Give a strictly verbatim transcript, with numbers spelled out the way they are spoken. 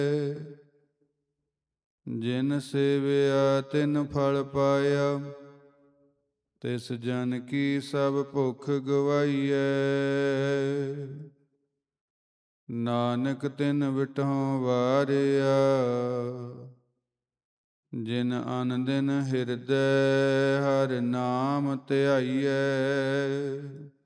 ਜਿਨ ਸੇਵਿਆ ਤਿਨ ਫਲ ਪਾਇਆ, ਤਿਸ ਜਨ ਕੀ ਸਭ ਭੁਖ ਗਵਾਈਐ। ਨਾਨਕ ਤਿਨ ਵਿਟਹੁ ਵਾਰਿਆ, ਜਿਨ ਅਨ ਦਿਨ ਹਿਰਦੈ ਹਰਿ ਨਾਮ ਧਿਆਈਐ।